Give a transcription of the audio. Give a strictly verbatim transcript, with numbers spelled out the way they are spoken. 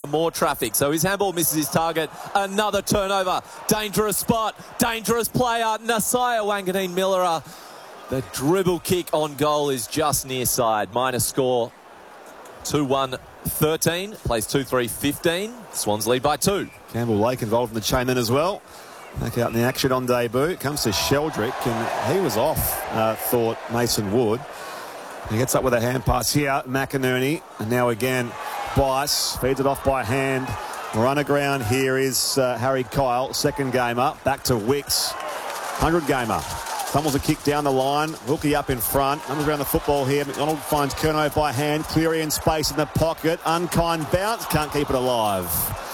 More traffic. So his handball misses his target. Another turnover. Dangerous spot. Dangerous player. Nasiah Wanganeen-Millera. The dribble kick on goal is just near side. Minor score two one thirteen. Plays two three fifteen. Swans lead by two. Campbell Lake involved in the chain then as well. Back out in the action on debut. Comes to Sheldrick, and he was off, uh, thought Mason Wood. He gets up with a hand pass here. McInerney, and now again Bice feeds it off by hand. Run aground here is uh, Harry Kyle. Second game up. Back to Wicks. hundred gamer. Fumbles a kick down the line. Wilkie up in front. Comes around the football here. McDonald finds Curnow by hand. Cleary in space in the pocket. Unkind bounce. Can't keep it alive.